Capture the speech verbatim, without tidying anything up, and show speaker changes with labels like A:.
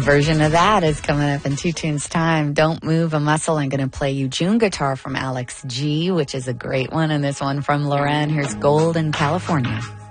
A: version of that is coming up in two tunes time. Don't Move a Muscle. I'm going to play you June Guitar from Alex G, which is a great one, and this one from Loren. Here's Gold in California.